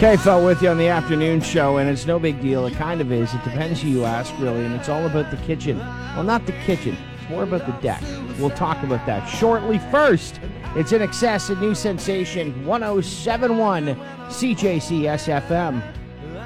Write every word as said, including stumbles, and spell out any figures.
Okay, Phil, with you on the afternoon show, and it's no big deal. It kind of is. It depends who you ask, really, and it's all about the kitchen. Well, not the kitchen. It's more about the deck. We'll talk about that shortly. First, it's In Excess, a new sensation, one oh seven point one C J C S F M.